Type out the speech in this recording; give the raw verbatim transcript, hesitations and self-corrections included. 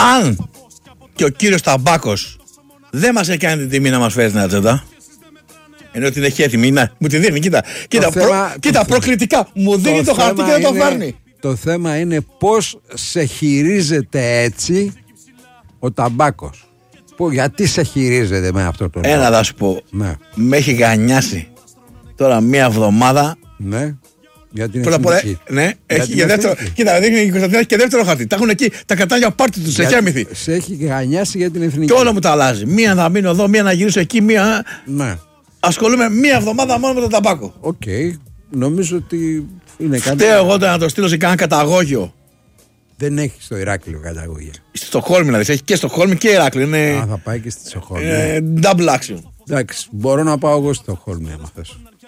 Αν και ο κύριος Ταμπάκος δεν μας έκανε την τιμή να μας φέρει την ατζέντα, ενώ την έχει έτοιμη, να, μου τη δίνει, κοίτα, κοίτα, θέμα, προ, κοίτα προκλητικά, μου δίνει το, το χαρτί και δεν το φέρνει. Το θέμα είναι πώς σε χειρίζεται έτσι ο Ταμπάκος. Που, γιατί σε χειρίζεται με αυτό το τρόπο. Ένα θα σου πω, ναι. Με έχει γανιάσει τώρα μία εβδομάδα. Ναι. Για την Πρώτα εθνική. Ναι, για έχει και δεύτερο. Κοίτα, δείχνει η Κωνσταντίνα και δεύτερο χαρτί. Τα έχουν εκεί τα κατάλληλα πάρτι του σε Χέμηθη. Σε έχει γανιάσει για την εθνική. Και όλο μου τα αλλάζει. Μία να μείνω εδώ, μία να γυρίσω εκεί, μία. Ναι. Ασχολούμαι μία εβδομάδα μόνο με τον Ταμπάκο. Οκ. Okay. Νομίζω ότι είναι κάτι. Φταίω εγώ να το στείλω σε κανένα καταγόγιο. Δεν έχει στο Ηράκλειο καταγωγή. Στη Στοκχόλμη δηλαδή. Έχει και Στοκχόλμη και Ηράκλειο. Είναι... Α, θα πάει και στη Στοκχόλμη. Ε, double action. Εντάξει, μπορώ να πάω εγώ στη Στοκχόλμη άμα θες.